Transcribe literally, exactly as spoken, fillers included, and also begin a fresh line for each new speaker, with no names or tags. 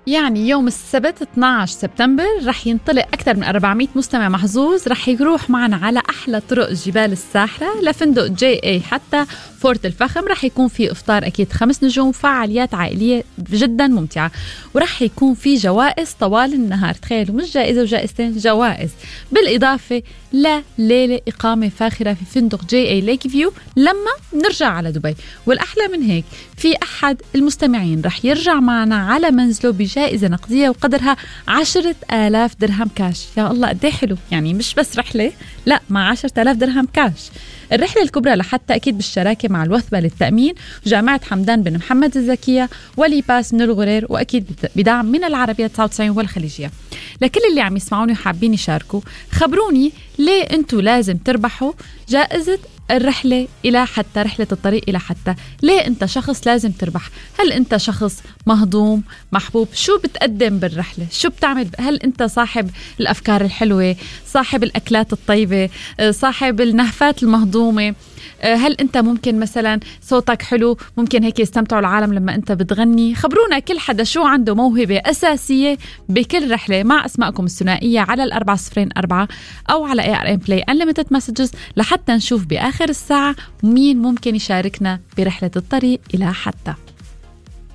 يعني يوم السبت اثني عشر سبتمبر رح ينطلق أكثر من أربعمية مستمع محظوظ، رح يروح معنا على أحلى طرق جبال الساحرة لفندق جي اي حتى فورت الفخم. رح يكون في إفطار أكيد خمس نجوم، فعاليات عائلية جدا ممتعة، ورح يكون في جوائز طوال النهار. تخيلوا مش جائزة وجائزتين، جوائز، بالإضافة لليلة إقامة فاخرة في فندق جي اي ليك فيو لما نرجع على دبي. والأحلى من هيك في أحد المستمعين رح يرجع معنا على منزله بجائزة نقدية وقدرها عشرة آلاف درهم كاش. يا الله قد ايه حلو، يعني مش بس رحلة، لا مع عشرة آلاف درهم كاش. الرحلة الكبرى لحتى أكيد بالشراكة مع الوثبة للتأمين، جامعة حمدان بن محمد الزكية، ولي باس من الغرير، وأكيد بدعم من العربية تسعة وتسعين والخليجية. لكل اللي عم يسمعوني وحابين يشاركوا، خبروني ليه أنتوا لازم تربحوا جائزة الرحلة إلى حتى، رحلة الطريق إلى حتى. ليه أنت شخص لازم تربح؟ هل أنت شخص مهضوم محبوب؟ شو بتقدم بالرحلة؟ شو بتعمل؟ هل أنت صاحب الأفكار الحلوة، صاحب الأكلات الطيبة، صاحب النهفات المهضومة؟ هل أنت ممكن مثلا صوتك حلو، ممكن هيك يستمتعوا العالم لما أنت بتغني؟ خبرونا كل حدا شو عنده موهبة أساسية بكل رحلة مع أسماءكم الثنائية على الأربعة صفرين أربعة أو على إيه آر إم Play Unlimited Messages لحتى نشوف بآخر الساعة مين ممكن يشاركنا برحلة الطريق إلى حتى.